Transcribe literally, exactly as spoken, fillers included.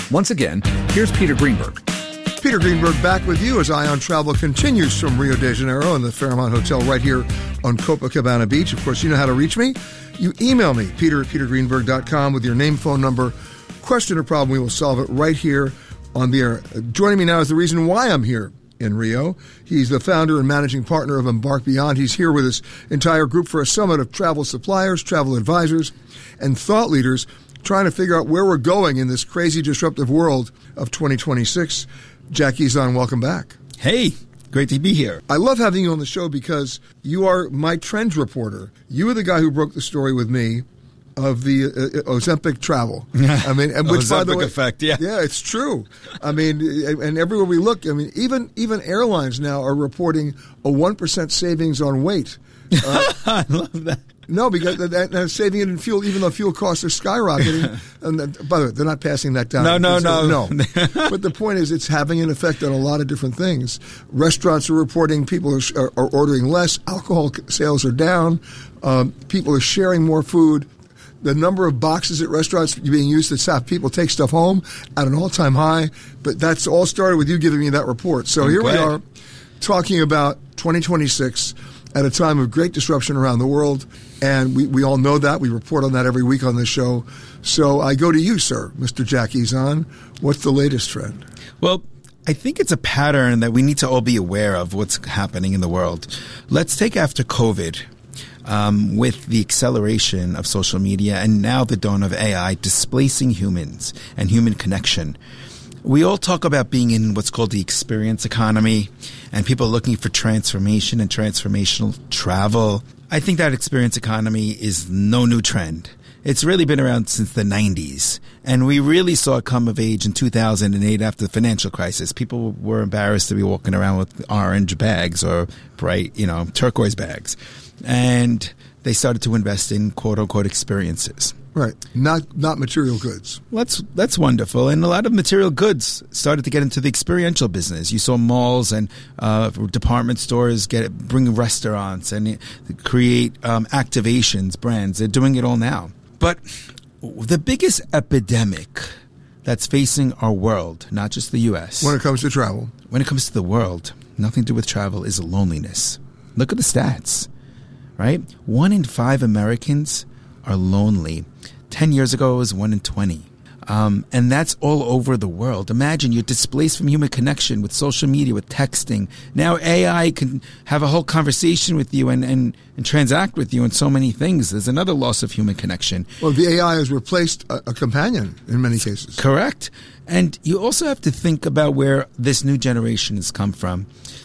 Once again, here's Peter Greenberg. Peter Greenberg back with you as Ion Travel continues from Rio de Janeiro in the Fairmont Hotel right here on Copacabana Beach. Of course, you know how to reach me. You email me, peter at peter greenberg dot com, with your name, phone number, question or problem. We will solve it right here on the air. Joining me now is the reason why I'm here in Rio. He's the founder and managing partner of Embark Beyond. He's here with his entire group for a summit of travel suppliers, travel advisors, and thought leaders trying to figure out where we're going in this crazy disruptive world of twenty twenty-six. Jack Izan, welcome back. Hey, great to be here. I love having you on the show because you are my trends reporter. You were the guy who broke the story with me of the uh, Ozempic travel. I mean, and which, Ozempic by the way, effect, yeah. Yeah, it's true. I mean, and everywhere we look, I mean, even even airlines now are reporting a one percent savings on weight. Uh, I love that. No, because they're, they're saving it in fuel, even though fuel costs are skyrocketing. And then, by the way, they're not passing that down. No, no, no. no. But the point is, it's having an effect on a lot of different things. Restaurants are reporting people are, are, are ordering less. Alcohol sales are down. Um, people are sharing more food. The number of boxes at restaurants being used to have people take stuff home at an all-time high. But that's all started with you giving me that report. So I'm here glad. we are talking about twenty twenty-six at a time of great disruption around the world. And we, we all know that. We report on that every week on this show. So I go to you, sir, Mister Jack Izan. What's the latest trend? Well, I think it's a pattern that we need to all be aware of what's happening in the world. Let's take after COVID, um, with the acceleration of social media and now the dawn of A I displacing humans and human connection. We all talk about being in what's called the experience economy, and people looking for transformation and transformational travel. I think that experience economy is no new trend. It's really been around since the nineties, and we really saw it come of age in two thousand eight after the financial crisis. People were embarrassed to be walking around with orange bags or bright, you know, turquoise bags, and they started to invest in quote-unquote experiences. Right. Not not material goods. That's that's wonderful. And a lot of material goods started to get into the experiential business. You saw malls and uh, department stores get bring restaurants and create um, activations, brands. They're doing it all now. But the biggest epidemic that's facing our world, not just the U S, When it comes to travel. when it comes to the world, nothing to do with travel, is loneliness. Look at the stats, right? One in five Americans are lonely. Ten years ago, it was one in twenty. Um, and that's all over the world. Imagine you're displaced from human connection with social media, with texting. Now A I can have a whole conversation with you and, and, and transact with you in so many things. There's another loss of human connection. Well, the A I has replaced a, a companion in many cases. Correct. And you also have to think about where this new generation has come from.